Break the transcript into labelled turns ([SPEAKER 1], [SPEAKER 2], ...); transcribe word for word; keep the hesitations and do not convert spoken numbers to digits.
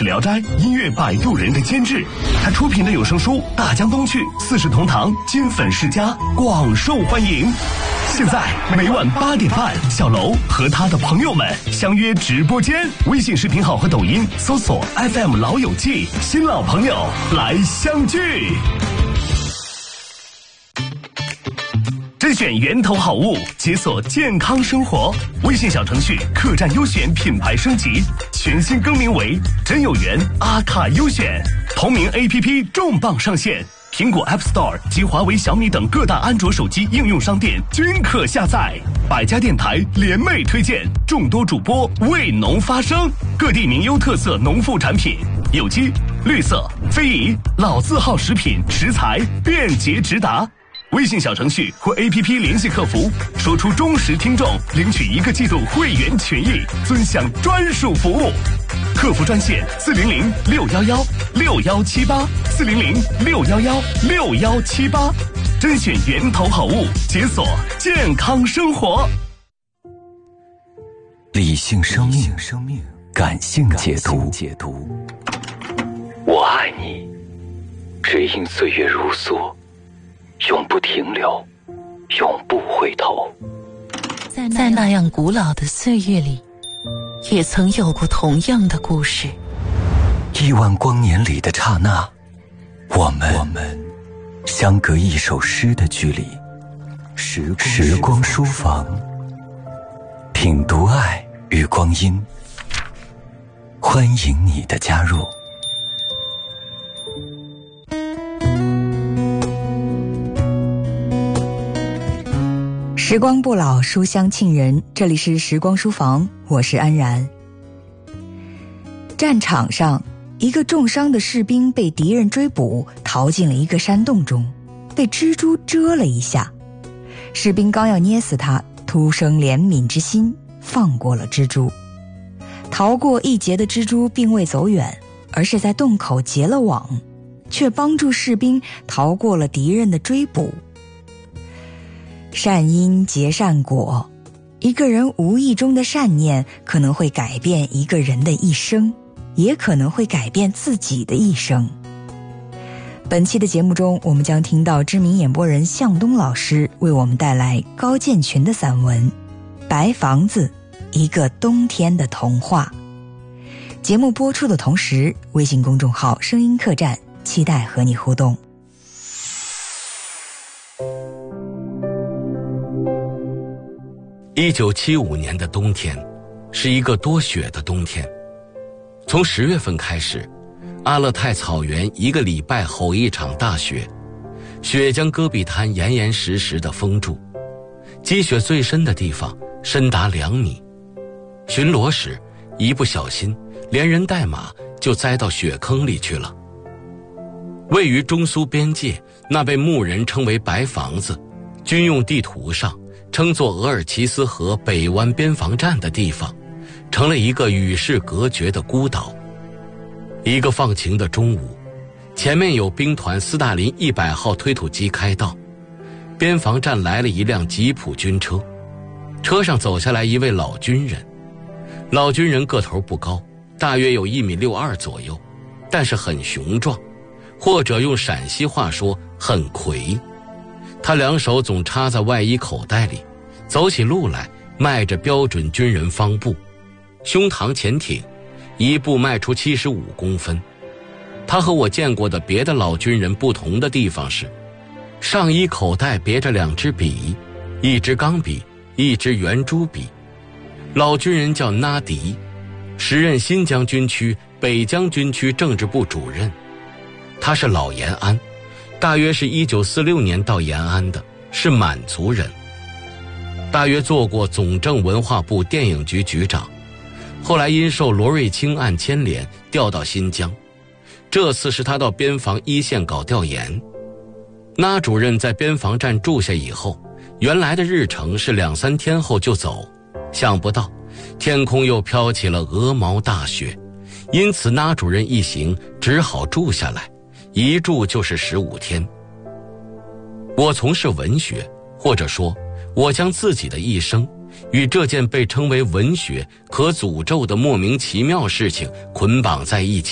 [SPEAKER 1] 史聊斋音乐摆渡人的监制，他出品的有声书《大江东去》《四世同堂》《金粉世家》广受欢迎。现在每晚八点半，小楼和他的朋友们相约直播间，微信视频号和抖音搜索 F M 老友记，新老朋友来相聚。甄选源头好物，解锁健康生活。微信小程序客栈优选品牌升级，全新更名为真有缘阿卡优选。同名 A P P 重磅上线，苹果 App Store 及华为、小米等各大安卓手机应用商店均可下载。百家电台联袂推荐，众多主播为农发声，各地名优特色农副产品，有机、绿色、非遗、老字号食品食材便捷直达。微信小程序或 A P P 联系客服，说出忠实听众领取一个季度会员权益，尊享专属服务。客服专线四零零六幺幺六幺七八四零零六幺幺六幺七八，甄选源头好物，解锁健康生活。
[SPEAKER 2] 理性生命，感性解读。我爱你，只因岁月如梭，永不停留，永不回头。
[SPEAKER 3] 在那样古老的岁月里，也曾有过同样的故事。
[SPEAKER 2] 亿万光年里的刹那，我们我们相隔一首诗的距离。时光时光书房，品读爱与光阴，欢迎你的加入。
[SPEAKER 4] 时光不老，书香沁人。这里是时光书房，我是安然。战场上，一个重伤的士兵被敌人追捕，逃进了一个山洞中，被蜘蛛蛰了一下。士兵刚要捏死他，突生怜悯之心，放过了蜘蛛。逃过一劫的蜘蛛并未走远，而是在洞口结了网，却帮助士兵逃过了敌人的追捕。善因结善果，一个人无意中的善念可能会改变一个人的一生，也可能会改变自己的一生。本期的节目中，我们将听到知名演播人向东老师为我们带来高建群的散文《白房子，一个冬天的童话》。节目播出的同时，微信公众号声音客栈期待和你互动。
[SPEAKER 5] 一九七五年的冬天是一个多雪的冬天。从十月份开始，阿勒泰草原一个礼拜吼一场大雪，雪将戈壁滩严严实实地封住，积雪最深的地方深达两米。巡逻时一不小心，连人带马就栽到雪坑里去了。位于中苏边界，那被牧人称为白房子，军用地图上称作额尔齐斯河北湾边防站的地方，成了一个与世隔绝的孤岛。一个放晴的中午，前面有兵团斯大林一百号推土机开道，边防站来了一辆吉普军车，车上走下来一位老军人。老军人个头不高，大约有一米六二左右，但是很雄壮，或者用陕西话说很魁。他两手总插在外衣口袋里，走起路来迈着标准军人方步，胸膛前挺，一步迈出七十五公分。他和我见过的别的老军人不同的地方是，上衣口袋别着两支笔，一支钢笔，一支圆珠笔。老军人叫纳迪，时任新疆军区北疆军区政治部主任。他是老延安，大约是一九四六年到延安的，是满族人。大约做过总政文化部电影局局长，后来因受罗瑞卿案牵连调到新疆。这次是他到边防一线搞调研。那主任在边防站住下以后，原来的日程是两三天后就走，想不到天空又飘起了鹅毛大雪，因此那主任一行只好住下来，一住就是十五天。我从事文学，或者说我将自己的一生与这件被称为文学可诅咒的莫名其妙事情捆绑在一起。